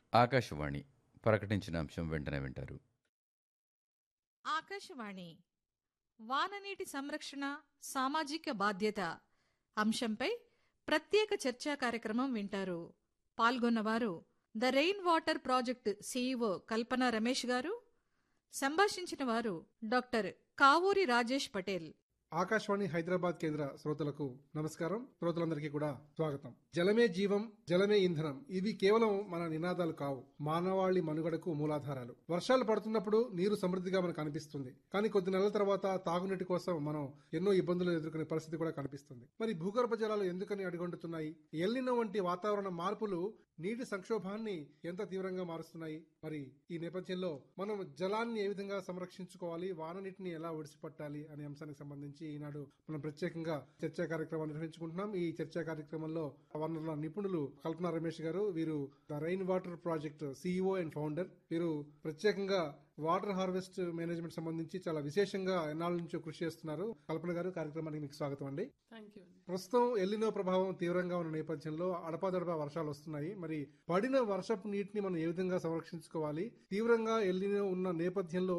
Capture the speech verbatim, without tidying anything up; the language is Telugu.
ఆకాశవాణి ప్రకటించిన అంశం వెంటనే వింటారు. ఆకాశవాణి వాననీటి సంరక్షణ సామాజిక బాధ్యత అంశంపై ప్రత్యేక చర్చా కార్యక్రమం వింటారు. పాల్గొన్నవారు the rain water project CEO కల్పన రమేష్ గారు. సంభాషించిన వారు డాక్టర్ కావూరి రాజేష్ పటేల్. ఆకాశవాణి హైదరాబాద్ కేంద్ర శ్రోతలకు నమస్కారం. శ్రోతలందరికీ కూడా స్వాగతం. జలమే జీవం, జలమే ఇంధనం, ఇవి కేవలం మన నినాదాలు కావు, మానవాళి మనుగడకు మూలాధారాలు. వర్షాలు పడుతున్నప్పుడు నీరు సమృద్ధిగా మనకు కనిపిస్తుంది, కానీ కొద్ది నెలల తర్వాత తాగునీటి కోసం మనం ఎన్నో ఇబ్బందులు ఎదుర్కొనే పరిస్థితి కూడా కనిపిస్తుంది. మరి భూగర్భ జలాలు ఎందుకని అడుగంటున్నాయి? ఎల్నినో వంటి వాతావరణ మార్పులు నీటి సంక్షోభాన్ని ఎంత తీవ్రంగా మారుస్తున్నాయి? మరి ఈ నేపథ్యంలో మనం జలాన్ని ఏ విధంగా సంరక్షించుకోవాలి, వాన నీటిని ఎలా ఒడిసిపట్టాలి అనే అంశానికి సంబంధించి ఈనాడు మనం ప్రత్యేకంగా చర్చా కార్యక్రమాన్ని నిర్వహించుకుంటున్నాం. ఈ చర్చా కార్యక్రమంలో వనరుల నిపుణులు కల్పన రమేష్ గారు, వీరు the rain water project CEO and founder. వీరు ప్రత్యేకంగా వాటర్ హార్వెస్ట్ మేనేజ్మెంట్ సంబంధించి చాలా విశేషంగా ఎన్నాళ్ళ నుంచో కృషి చేస్తున్నారు. కల్పన గారు, కార్యక్రమానికి మీకు స్వాగతం అండి. ప్రస్తుతం ఎల్నినో ప్రభావం తీవ్రంగా ఉన్న నేపథ్యంలో అడపాదడపా వర్షాలు వస్తున్నాయి. మరి పడిన వర్షపు నీటిని మనం ఏ విధంగా సంరక్షించుకోవాలి? తీవ్రంగా ఎల్నినో ఉన్న నేపథ్యంలో